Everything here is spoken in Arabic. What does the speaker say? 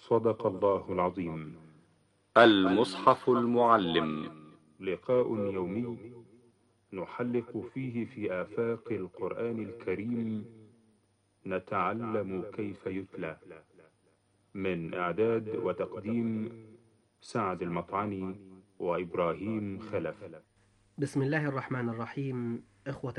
صدق الله العظيم. المصحف المعلم. لقاء يومي نحلق فيه في آفاق القرآن الكريم، نتعلم كيف يتلى. من إعداد وتقديم سعد المطعني وإبراهيم خلف. بسم الله الرحمن الرحيم. إخوة